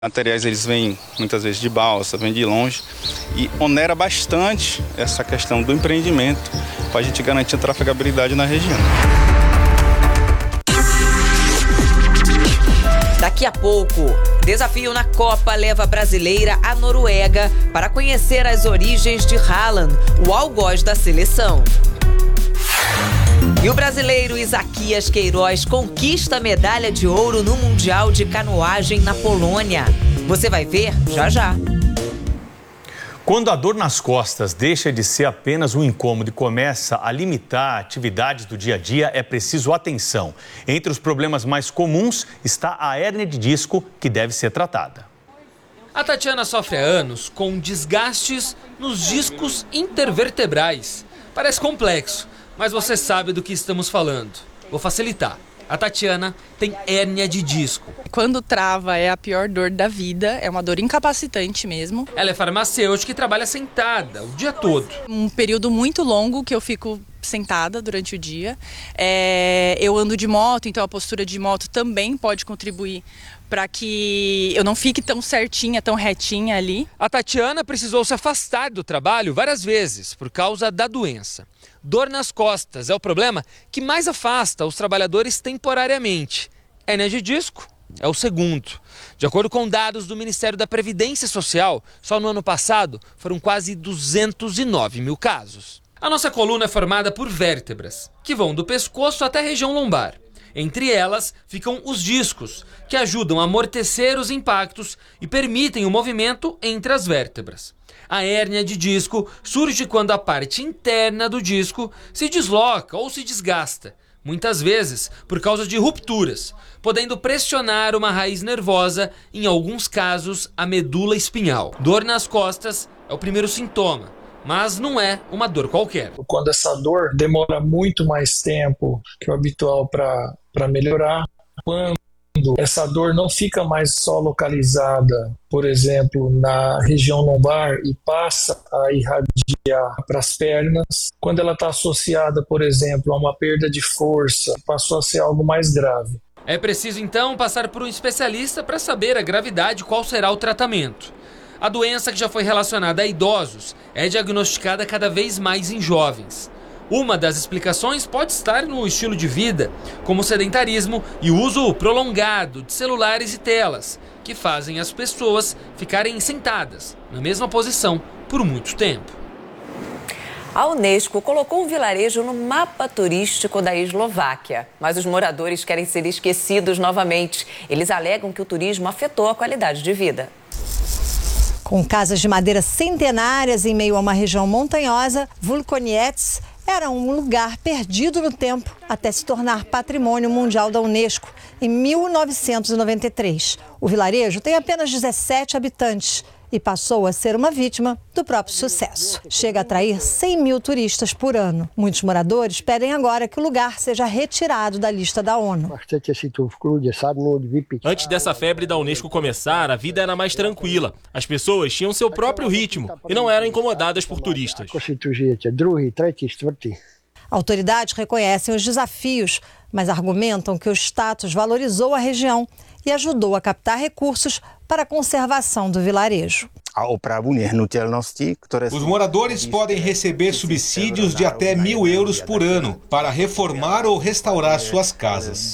Materiais eles vêm muitas vezes de balsa, vêm de longe e onera bastante essa questão do empreendimento para a gente garantir a trafegabilidade na região. Daqui a pouco, desafio na Copa leva a brasileira à Noruega para conhecer as origens de Haaland, o algoz da seleção. E o brasileiro Isaquias Queiroz conquista a medalha de ouro no Mundial de Canoagem na Polônia. Você vai ver já já. Quando a dor nas costas deixa de ser apenas um incômodo e começa a limitar atividades do dia a dia, é preciso atenção. Entre os problemas mais comuns está a hérnia de disco, que deve ser tratada. A Tatiana sofre há anos com desgastes nos discos intervertebrais. Parece complexo, mas você sabe do que estamos falando. Vou facilitar. A Tatiana tem hérnia de disco. Quando trava é a pior dor da vida, é uma dor incapacitante mesmo. Ela é farmacêutica e trabalha sentada o dia todo. Um período muito longo que eu fico sentada durante o dia. Eu ando de moto, então a postura de moto também pode contribuir para que eu não fique tão certinha, tão retinha ali. A Tatiana precisou se afastar do trabalho várias vezes por causa da doença. Dor nas costas é o problema que mais afasta os trabalhadores temporariamente. Hérnia de disco é o segundo. De acordo com dados do Ministério da Previdência Social, só no ano passado foram quase 209 mil casos. A nossa coluna é formada por vértebras, que vão do pescoço até a região lombar. Entre elas ficam os discos, que ajudam a amortecer os impactos e permitem o movimento entre as vértebras. A hérnia de disco surge quando a parte interna do disco se desloca ou se desgasta, muitas vezes por causa de rupturas, podendo pressionar uma raiz nervosa, em alguns casos a medula espinhal. Dor nas costas é o primeiro sintoma, mas não é uma dor qualquer. Quando essa dor demora muito mais tempo que o habitual para melhorar, quando essa dor não fica mais só localizada, por exemplo, na região lombar e passa a irradiar para as pernas, quando ela está associada, por exemplo, a uma perda de força, passou a ser algo mais grave. É preciso então passar por um especialista para saber a gravidade e qual será o tratamento. A doença, que já foi relacionada a idosos, é diagnosticada cada vez mais em jovens. Uma das explicações pode estar no estilo de vida, como o sedentarismo e o uso prolongado de celulares e telas, que fazem as pessoas ficarem sentadas na mesma posição por muito tempo. A Unesco colocou o vilarejo no mapa turístico da Eslováquia, mas os moradores querem ser esquecidos novamente. Eles alegam que o turismo afetou a qualidade de vida. Com casas de madeira centenárias em meio a uma região montanhosa, Vulconiec era um lugar perdido no tempo até se tornar patrimônio mundial da Unesco em 1993. O vilarejo tem apenas 17 habitantes e passou a ser uma vítima do próprio sucesso. Chega a atrair 100 mil turistas por ano. Muitos moradores pedem agora que o lugar seja retirado da lista da ONU. Antes dessa febre da Unesco começar, a vida era mais tranquila. As pessoas tinham seu próprio ritmo e não eram incomodadas por turistas. Autoridades reconhecem os desafios, mas argumentam que o status valorizou a região e ajudou a captar recursos para a conservação do vilarejo. Os moradores podem receber subsídios de até 1.000 euros por ano para reformar ou restaurar suas casas.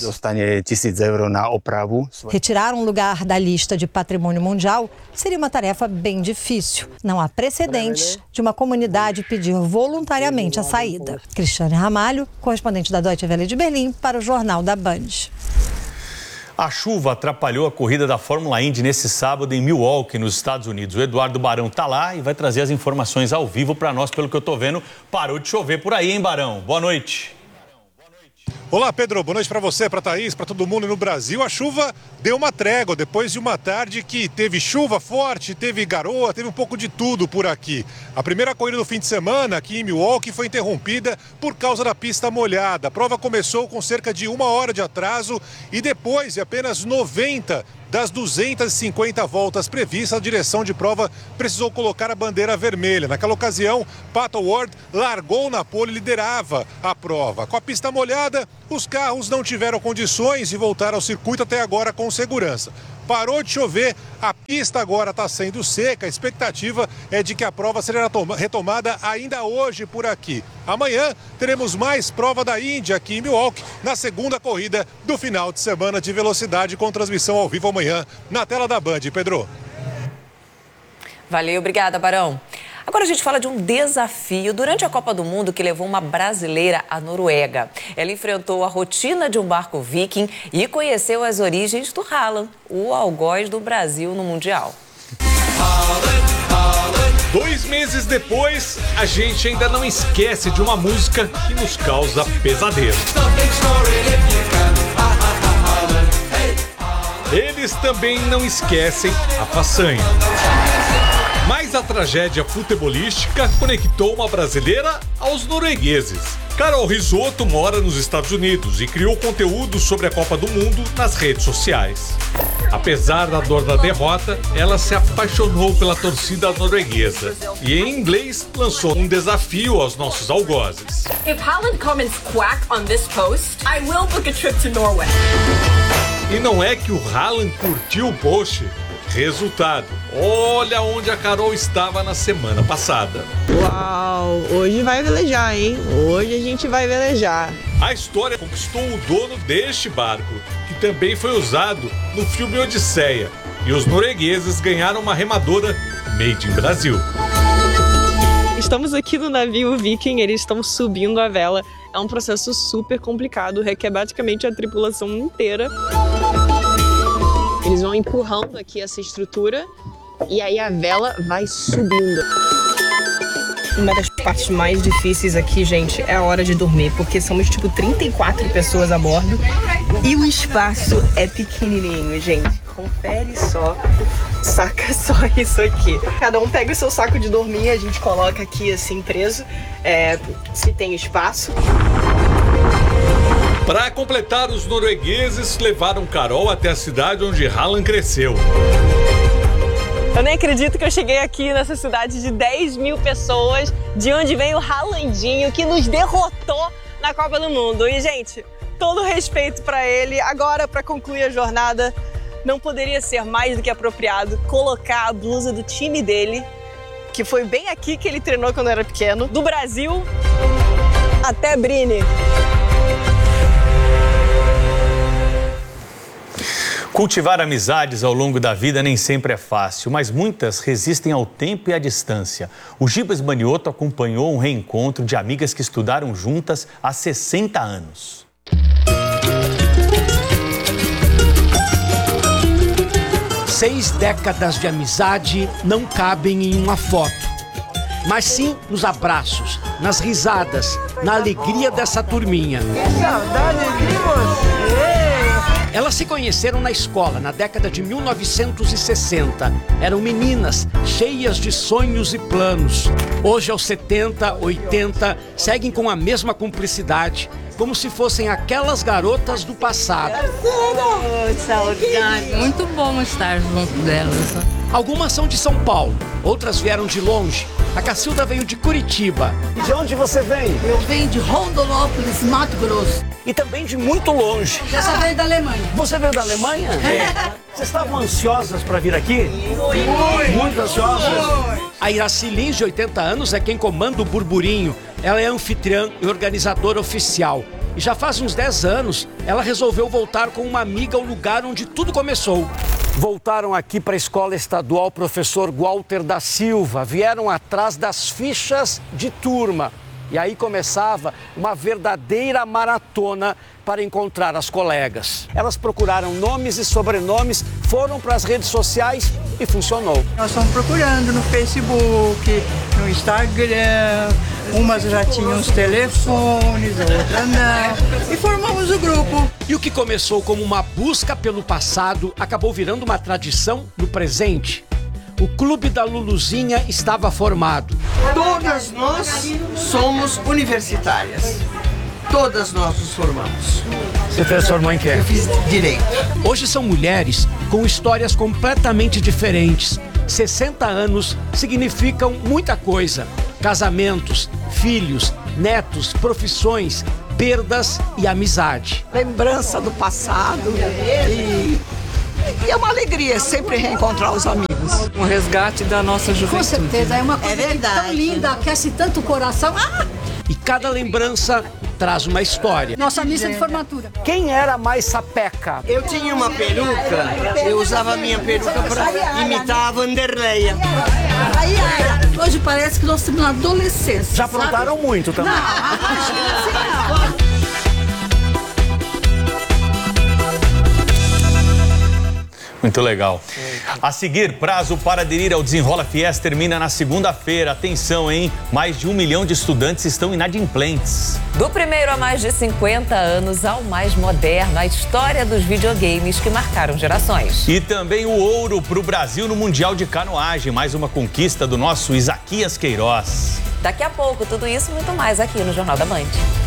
Retirar um lugar da lista de patrimônio mundial seria uma tarefa bem difícil. Não há precedentes de uma comunidade pedir voluntariamente a saída. Cristiane Ramalho, correspondente da Deutsche Welle de Berlim, para o Jornal da Band. A chuva atrapalhou a corrida da Fórmula Indy nesse sábado em Milwaukee, nos Estados Unidos. O Eduardo Barão está lá e vai trazer as informações ao vivo para nós. Pelo que eu estou vendo, parou de chover por aí, hein, Barão? Boa noite. Olá, Pedro. Boa noite para você, para a Thaís, para todo mundo. No Brasil, a chuva deu uma trégua depois de uma tarde que teve chuva forte, teve garoa, teve um pouco de tudo por aqui. A primeira corrida do fim de semana aqui em Milwaukee foi interrompida por causa da pista molhada. A prova começou com cerca de 1 hora de atraso e depois de apenas 90 das 250 voltas previstas, a direção de prova precisou colocar a bandeira vermelha. Naquela ocasião, Pato Ward largou na pole e liderava a prova. Com a pista molhada, os carros não tiveram condições de voltar ao circuito até agora com segurança. Parou de chover, a pista agora está sendo seca, a expectativa é de que a prova seja retomada ainda hoje por aqui. Amanhã teremos mais prova da Índia aqui em Milwaukee, na segunda corrida do final de semana de velocidade, com transmissão ao vivo amanhã na tela da Band. Pedro. Valeu, obrigada, Barão. Agora a gente fala de um desafio durante a Copa do Mundo que levou uma brasileira à Noruega. Ela enfrentou a rotina de um barco viking e conheceu as origens do Haaland, o algoz do Brasil no Mundial. 2 meses depois, a gente ainda não esquece de uma música que nos causa pesadelo. Eles também não esquecem a façanha. Mas a tragédia futebolística conectou uma brasileira aos noruegueses. Carol Risotto mora nos Estados Unidos e criou conteúdo sobre a Copa do Mundo nas redes sociais. Apesar da dor da derrota, ela se apaixonou pela torcida norueguesa e, em inglês, lançou um desafio aos nossos algozes. If Haaland comments quack on this post, I will book a trip to Norway. E não é que o Haaland curtiu o post. Resultado, olha onde a Carol estava na semana passada. Uau, hoje vai velejar, hein? Hoje a gente vai velejar. A história conquistou o dono deste barco, que também foi usado no filme Odisseia. E os noruegueses ganharam uma remadora made in Brasil. Estamos aqui no navio Viking, eles estão subindo a vela. É um processo super complicado, requer praticamente a tripulação inteira. Eles vão empurrando aqui essa estrutura e aí a vela vai subindo. Uma das partes mais difíceis aqui, gente, é a hora de dormir, porque somos tipo 34 pessoas a bordo e o espaço é pequenininho, gente. Confere só, saca só isso aqui. Cada um pega o seu saco de dormir, a gente coloca aqui assim preso, se tem espaço. Para completar, os noruegueses levaram Carol até a cidade onde Haaland cresceu. Eu nem acredito que eu cheguei aqui nessa cidade de 10 mil pessoas, de onde vem o Haalandinho, que nos derrotou na Copa do Mundo. E, gente, todo respeito para ele. Agora, para concluir a jornada, não poderia ser mais do que apropriado colocar a blusa do time dele, que foi bem aqui que ele treinou quando era pequeno, do Brasil até Brini. Cultivar amizades ao longo da vida nem sempre é fácil, mas muitas resistem ao tempo e à distância. O Gibas Manioto acompanhou um reencontro de amigas que estudaram juntas há 60 anos. Seis décadas de amizade não cabem em uma foto, mas sim nos abraços, nas risadas, na alegria dessa turminha. Que saudade de você! Elas se conheceram na escola, na década de 1960. Eram meninas, cheias de sonhos e planos. Hoje, aos 70, 80, seguem com a mesma cumplicidade, como se fossem aquelas garotas do passado. Saudade. Muito bom estar junto delas. Algumas são de São Paulo, outras vieram de longe. A Cacilda veio de Curitiba. De onde você vem? Eu venho de Rondonópolis, Mato Grosso. E também de muito longe. Essa veio da Alemanha. Você veio da Alemanha? Vocês estavam ansiosas para vir aqui? Muito ansiosas. A Iraci Lins, de 80 anos, é quem comanda o burburinho. Ela é anfitriã e organizadora oficial. E já faz uns 10 anos, ela resolveu voltar com uma amiga ao lugar onde tudo começou. Voltaram aqui para a Escola Estadual Professor Walter da Silva. Vieram atrás das fichas de turma. E aí começava uma verdadeira maratona para encontrar as colegas. Elas procuraram nomes e sobrenomes, foram para as redes sociais e funcionou. Nós estamos procurando no Facebook, no Instagram, umas já tinham os telefones, outras não, e formamos o grupo. E o que começou como uma busca pelo passado acabou virando uma tradição no presente. O Clube da Luluzinha estava formado. Todas nós somos universitárias. Todas nós nos formamos. Você transformou em quê? Eu fiz direito. Hoje são mulheres com histórias completamente diferentes. 60 anos significam muita coisa. Casamentos, filhos, netos, profissões, perdas e amizade. Lembrança do passado e é uma alegria sempre reencontrar os amigos. Um resgate da nossa juventude. Com certeza, é uma coisa tão linda, aquece tanto o coração. E cada lembrança traz uma história. Nossa missa de formatura. Quem era mais sapeca? Eu tinha uma peruca, eu usava a minha peruca para imitar a Vanderleia. Hoje parece que nós estamos na adolescência. Já aprontaram muito também. Não. Muito legal. A seguir, prazo para aderir ao Desenrola Fies termina na segunda-feira. Atenção, hein? Mais de 1 milhão de estudantes estão inadimplentes. Do primeiro há mais de 50 anos ao mais moderno, a história dos videogames que marcaram gerações. E também o ouro para o Brasil no Mundial de Canoagem. Mais uma conquista do nosso Isaquias Queiroz. Daqui a pouco, tudo isso e muito mais aqui no Jornal da Band.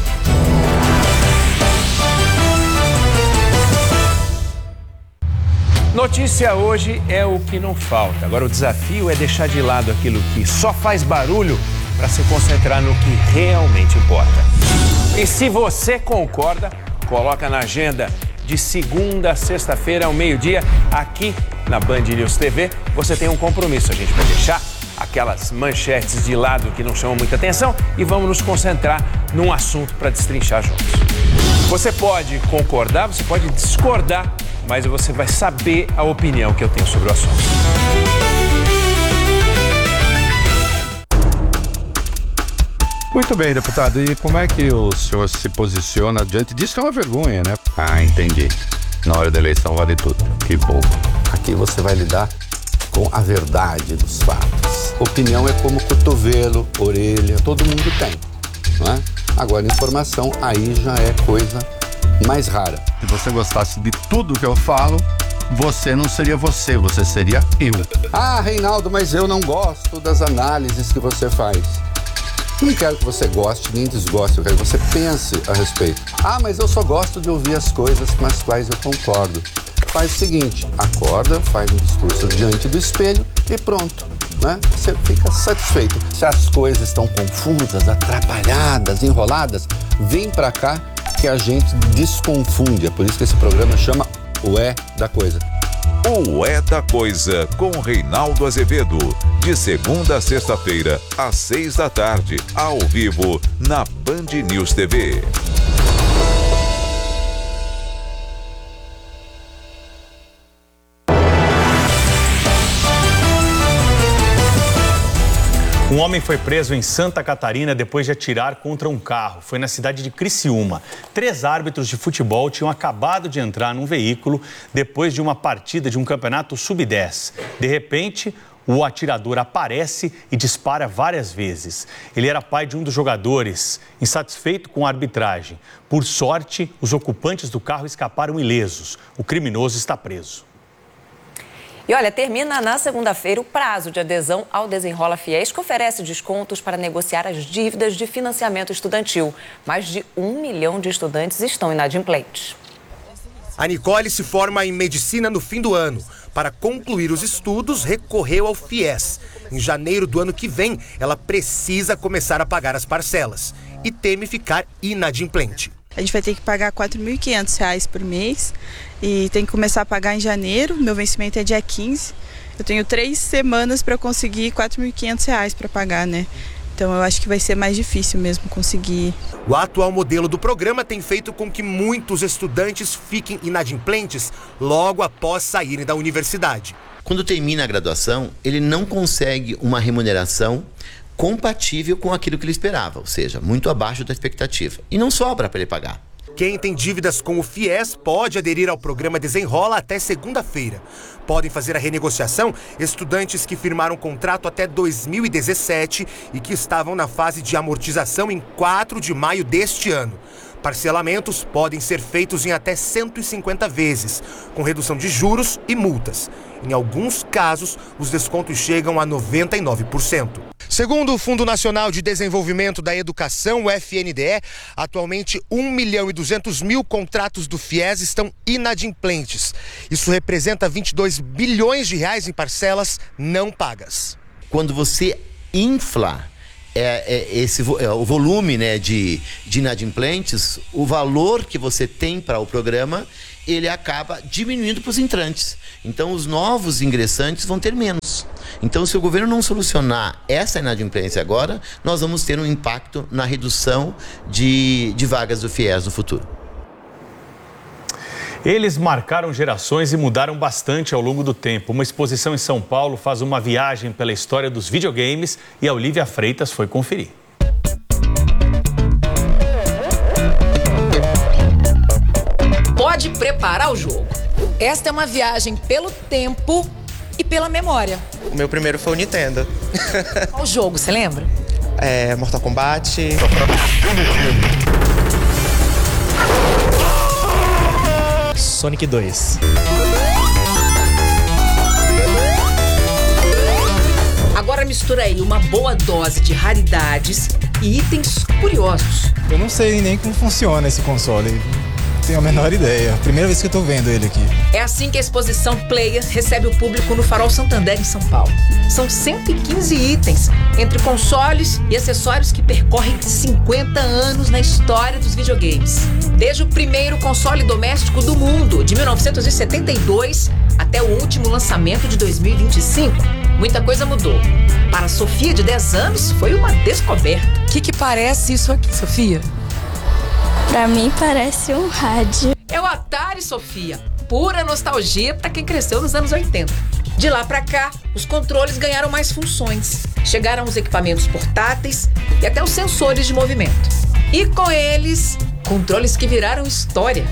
Notícia hoje é o que não falta. Agora o desafio é deixar de lado aquilo que só faz barulho para se concentrar no que realmente importa. E se você concorda, coloca na agenda de segunda a sexta-feira ao meio-dia, aqui na Band News TV. Você tem um compromisso, a gente vai deixar aquelas manchetes de lado que não chamam muita atenção e vamos nos concentrar num assunto para destrinchar juntos. Você pode concordar, você pode discordar, mas você vai saber a opinião que eu tenho sobre o assunto. Muito bem, deputado. E como é que o senhor se posiciona diante disso, que é uma vergonha, né? Ah, entendi. Na hora da eleição vale tudo. Que bom. Aqui você vai lidar com a verdade dos fatos. Opinião é como cotovelo, orelha, todo mundo tem, não é? Agora, informação aí já é coisa mais rara. Se você gostasse de tudo que eu falo, você não seria você, você seria eu. Ah, Reinaldo, mas eu não gosto das análises que você faz. Não quero que você goste nem desgoste, eu quero que você pense a respeito. Ah, mas eu só gosto de ouvir as coisas com as quais eu concordo. Faz o seguinte, acorda, faz um discurso diante do espelho e pronto, né? Você fica satisfeito. Se as coisas estão confusas, atrapalhadas, enroladas, vem pra cá que a gente desconfunde. É por isso que esse programa chama O É da Coisa. O É da Coisa, com Reinaldo Azevedo. De segunda a sexta-feira, às 6 da tarde, ao vivo, na Band News TV. Um homem foi preso em Santa Catarina depois de atirar contra um carro. Foi na cidade de Criciúma. 3 árbitros de futebol tinham acabado de entrar num veículo depois de uma partida de um campeonato sub-10. De repente, o atirador aparece e dispara várias vezes. Ele era pai de um dos jogadores, insatisfeito com a arbitragem. Por sorte, os ocupantes do carro escaparam ilesos. O criminoso está preso. E olha, termina na segunda-feira o prazo de adesão ao Desenrola Fies, que oferece descontos para negociar as dívidas de financiamento estudantil. Mais de 1 milhão de estudantes estão inadimplentes. A Nicole se forma em medicina no fim do ano. Para concluir os estudos, recorreu ao Fies. Em janeiro do ano que vem, ela precisa começar a pagar as parcelas e teme ficar inadimplente. A gente vai ter que pagar R$ 4.500 por mês e tem que começar a pagar em janeiro. Meu vencimento é dia 15. Eu tenho 3 semanas para conseguir R$ 4.500 para pagar, né? Então eu acho que vai ser mais difícil mesmo conseguir. O atual modelo do programa tem feito com que muitos estudantes fiquem inadimplentes logo após saírem da universidade. Quando termina a graduação, ele não consegue uma remuneração compatível com aquilo que ele esperava, ou seja, muito abaixo da expectativa. E não sobra para ele pagar. Quem tem dívidas com o Fies pode aderir ao programa Desenrola até segunda-feira. Podem fazer a renegociação estudantes que firmaram contrato até 2017 e que estavam na fase de amortização em 4 de maio deste ano. Parcelamentos podem ser feitos em até 150 vezes, com redução de juros e multas. Em alguns casos, os descontos chegam a 99%. Segundo o Fundo Nacional de Desenvolvimento da Educação, o FNDE, atualmente 1.200.000 contratos do Fies estão inadimplentes. Isso representa 22 bilhões de reais em parcelas não pagas. Quando você infla o volume, né, de inadimplentes, o valor que você tem para o programa, ele acaba diminuindo para os entrantes. Então, os novos ingressantes vão ter menos. Então, se o governo não solucionar essa inadimplência agora, nós vamos ter um impacto na redução de vagas do FIES no futuro. Eles marcaram gerações e mudaram bastante ao longo do tempo. Uma exposição em São Paulo faz uma viagem pela história dos videogames e a Olivia Freitas foi conferir. Pode preparar o jogo. Esta é uma viagem pelo tempo e pela memória. O meu primeiro foi o Nintendo. Qual jogo, você lembra? Mortal Kombat. Sonic 2. Agora mistura aí uma boa dose de raridades e itens curiosos. Eu não sei nem como funciona esse console. Não tenho a menor ideia. Primeira vez que eu tô vendo ele aqui. É assim que a exposição Player recebe o público no Farol Santander, em São Paulo. São 115 itens, entre consoles e acessórios que percorrem 50 anos na história dos videogames. Desde o primeiro console doméstico do mundo, de 1972, até o último lançamento de 2025. Muita coisa mudou. Para a Sofia, de 10 anos, foi uma descoberta. O que parece isso aqui, Sofia? Pra mim parece um rádio. É o Atari, Sofia. Pura nostalgia para quem cresceu nos anos 80. De lá pra cá, os controles ganharam mais funções. Chegaram os equipamentos portáteis e até os sensores de movimento. E com eles, controles que viraram história.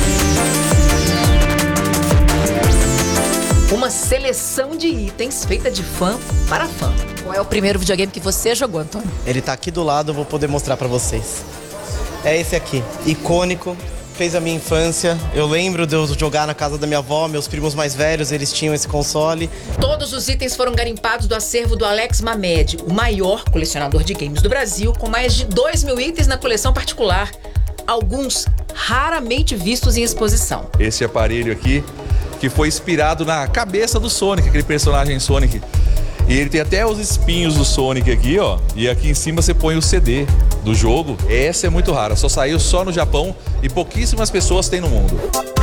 Uma seleção de itens feita de fã para fã. Qual é o primeiro videogame que você jogou, Antônio? Ele tá aqui do lado, eu vou poder mostrar pra vocês. É esse aqui, icônico, fez a minha infância. Eu lembro de eu jogar na casa da minha avó, meus primos mais velhos, eles tinham esse console. Todos os itens foram garimpados do acervo do Alex Mamed, o maior colecionador de games do Brasil, com mais de 2.000 itens na coleção particular. Alguns raramente vistos em exposição. Esse aparelho aqui, que foi inspirado na cabeça do Sonic, aquele personagem Sonic. E ele tem até os espinhos do Sonic aqui, ó. E aqui em cima você põe o CD do jogo. Essa é muito rara, só saiu só no Japão e pouquíssimas pessoas têm no mundo.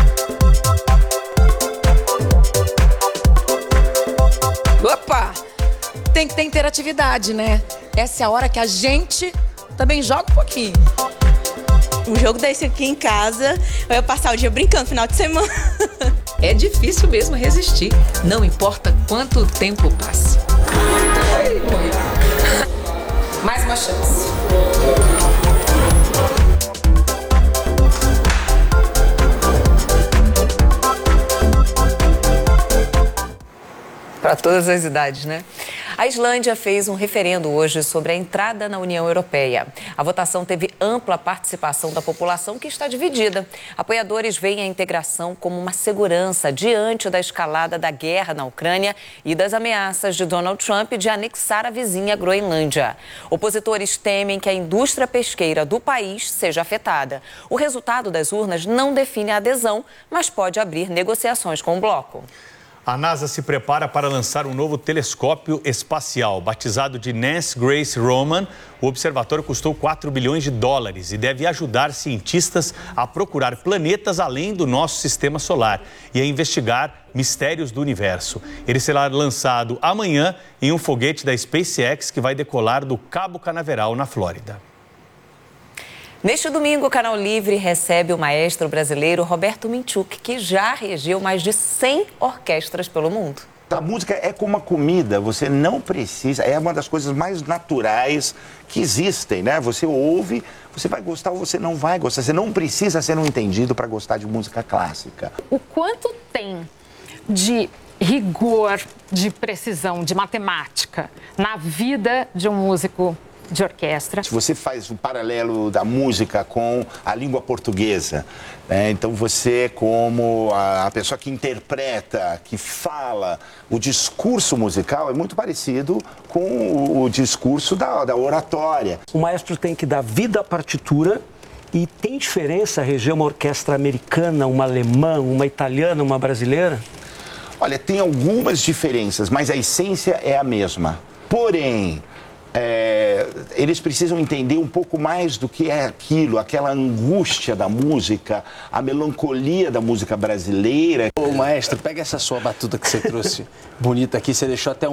Opa! Tem que ter interatividade, né? Essa é a hora que a gente também joga um pouquinho. Um jogo desse aqui em casa, eu ia passar o dia brincando, final de semana. É difícil mesmo resistir, não importa quanto tempo passe. Mais uma chance. Para todas as idades, né? A Islândia fez um referendo hoje sobre a entrada na União Europeia. A votação teve ampla participação da população, que está dividida. Apoiadores veem a integração como uma segurança diante da escalada da guerra na Ucrânia e das ameaças de Donald Trump de anexar a vizinha Groenlândia. Opositores temem que a indústria pesqueira do país seja afetada. O resultado das urnas não define a adesão, mas pode abrir negociações com o bloco. A NASA se prepara para lançar um novo telescópio espacial. Batizado de Nancy Grace Roman, o observatório custou 4 bilhões de dólares e deve ajudar cientistas a procurar planetas além do nosso sistema solar e a investigar mistérios do universo. Ele será lançado amanhã em um foguete da SpaceX que vai decolar do Cabo Canaveral, na Flórida. Neste domingo, o Canal Livre recebe o maestro brasileiro Roberto Minchuk, que já regiu mais de 100 orquestras pelo mundo. A música é como uma comida, você não precisa, é uma das coisas mais naturais que existem, né? Você ouve, você vai gostar ou você não vai gostar, você não precisa ser um entendido para gostar de música clássica. O quanto tem de rigor, de precisão, de matemática na vida de um músico de orquestra? Se você faz um paralelo da música com a língua portuguesa, né? Então você, como a pessoa que interpreta, que fala, o discurso musical é muito parecido com o discurso da oratória. O maestro tem que dar vida à partitura. E tem diferença reger uma orquestra americana, uma alemã, uma italiana, uma brasileira? Olha, tem algumas diferenças, mas a essência é a mesma. Porém, eles precisam entender um pouco mais do que é aquilo, aquela angústia da música, a melancolia da música brasileira. Ô, maestro, pega essa sua batuta que você trouxe bonita aqui, você deixou até